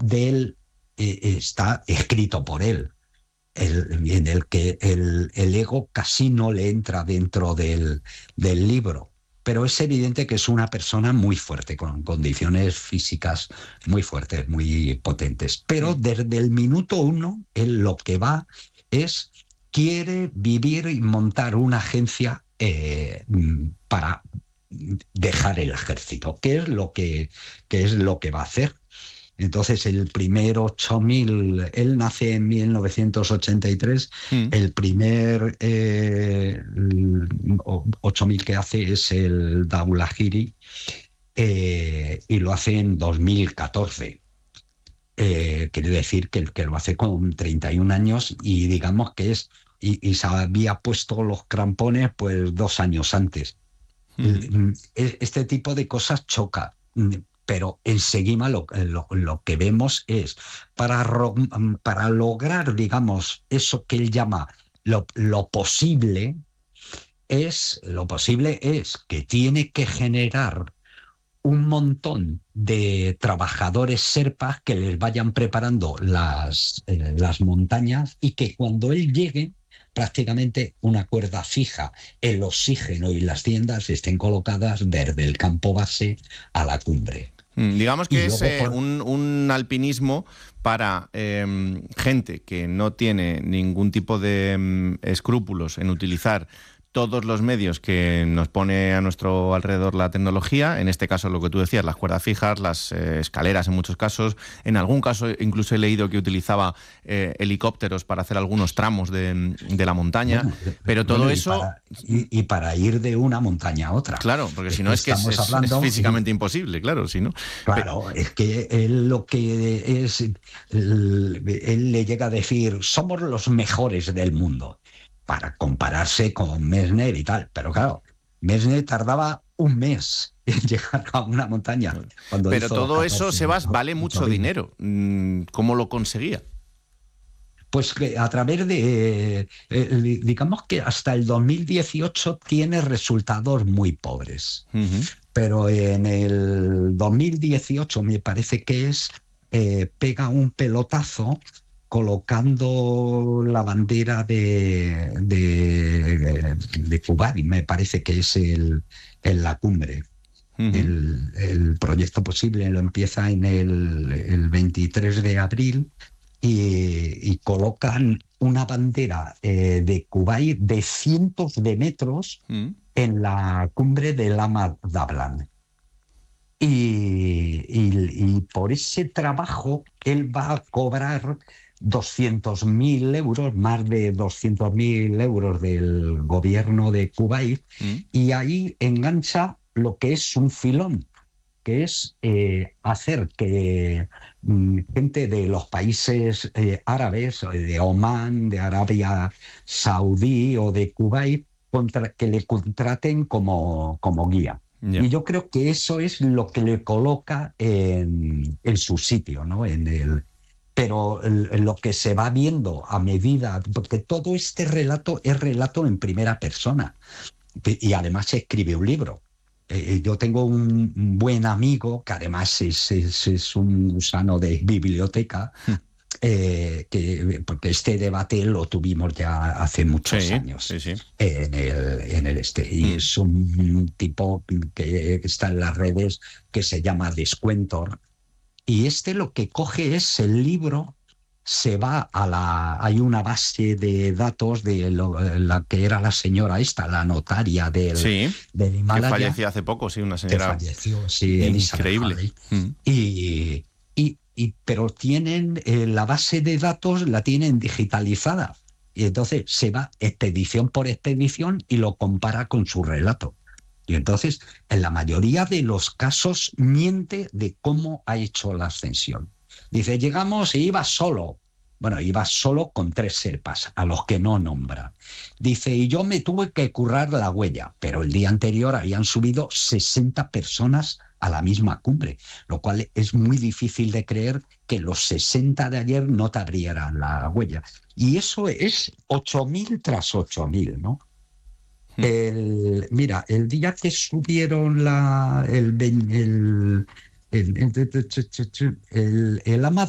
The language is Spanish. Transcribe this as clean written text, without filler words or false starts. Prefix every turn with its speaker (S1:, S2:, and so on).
S1: de él está escrito por él, en el que el ego casi no le entra dentro del libro. Pero es evidente que es una persona muy fuerte, con condiciones físicas muy fuertes, muy potentes. Pero desde el minuto uno, él lo que va es, quiere vivir y montar una agencia para dejar el ejército, que es lo que va a hacer. Entonces, el primer 8000, él nace en 1983, el primer 8000 que hace es el Dhaulagiri, y lo hace en 2014. Quiere decir que lo hace con 31 años y digamos que y se había puesto los crampones pues 2 años antes. Este tipo de cosas choca. Pero enseguida lo que vemos es, para lograr, digamos, eso que él llama lo posible es que tiene que generar un montón de trabajadores serpas que les vayan preparando las montañas, y que cuando él llegue, prácticamente una cuerda fija, el oxígeno y las tiendas estén colocadas desde el campo base a la cumbre.
S2: Digamos que es un alpinismo para gente que no tiene ningún tipo de escrúpulos en utilizar todos los medios que nos pone a nuestro alrededor la tecnología, en este caso lo que tú decías, las cuerdas fijas, las escaleras en muchos casos, en algún caso incluso he leído que utilizaba helicópteros para hacer algunos tramos de la montaña, pero todo eso...
S1: Y para ir de una montaña a otra.
S2: Claro, porque si no es que es físicamente imposible, claro, si no...
S1: Claro, es que él lo que es, él le llega a decir, somos los mejores del mundo, para compararse con Messner y tal. Pero claro, Messner tardaba un mes en llegar a una montaña.
S2: Pero todo eso, Sebas, vale mucho dinero. ¿Cómo lo conseguía?
S1: Pues a través de, digamos que hasta el 2018 tiene resultados muy pobres. Pero en el 2018, me parece que pega un pelotazo colocando la bandera de Kuwait, me parece que es en la cumbre. El proyecto posible lo empieza en el 23 de abril y colocan una bandera de Kuwait de cientos de metros en la cumbre del Lama Dablan. Y por ese trabajo él va a cobrar 200.000 euros, más de 200.000 euros del gobierno de Kuwait, y ahí engancha lo que es un filón, que es hacer que gente de los países árabes, de Omán, de Arabia Saudí o de Kuwait, que le contraten como guía. Yeah. Y yo creo que eso es lo que le coloca en su sitio, ¿no? Pero lo que se va viendo a medida, porque todo este relato es relato en primera persona, y además se escribe un libro. Yo tengo un buen amigo que además es un gusano de biblioteca, porque este debate lo tuvimos ya hace muchos años. En el y es un tipo que está en las redes que se llama Descuentor, y lo que coge es el libro, se va hay una base de datos de la que era la señora la notaria del Himalaya,
S2: que falleció hace poco, una señora
S1: que falleció,
S2: increíble.
S1: Pero tienen la base de datos, la tienen digitalizada, y entonces se va expedición por expedición y lo compara con su relato. Y entonces, en la mayoría de los casos, miente de cómo ha hecho la ascensión. Dice, llegamos y iba solo. Bueno, iba solo con 3 serpas, a los que no nombra. Dice, y yo me tuve que currar la huella, pero el día anterior habían subido 60 personas a la misma cumbre, lo cual es muy difícil de creer que los 60 de ayer no te abrieran la huella. Y eso es 8.000 tras 8.000, ¿no? Mira, el día que subieron el Lama